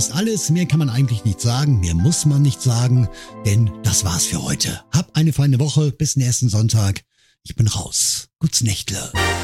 ist alles. Mehr kann man eigentlich nicht sagen. Mehr muss man nicht sagen. Denn das war's für heute. Hab eine feine Woche. Bis nächsten Sonntag. Ich bin raus. Guts Nächtle.